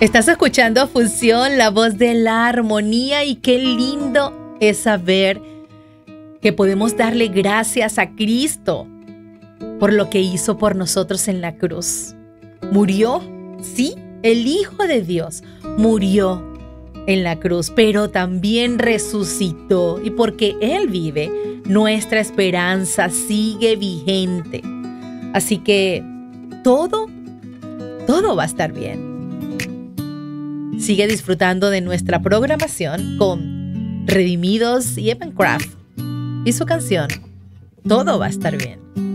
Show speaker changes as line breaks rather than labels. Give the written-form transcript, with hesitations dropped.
Estás escuchando Fusión, la voz de la armonía, y qué lindo es saber que podemos darle gracias a Cristo por lo que hizo por nosotros en la cruz. Murió, sí, el Hijo de Dios murió en la cruz, pero también resucitó, y porque Él vive, nuestra esperanza sigue vigente. Así que todo va a estar bien. Sigue disfrutando de nuestra programación con Redimidos y Evan Craft y su canción Todo va a estar bien.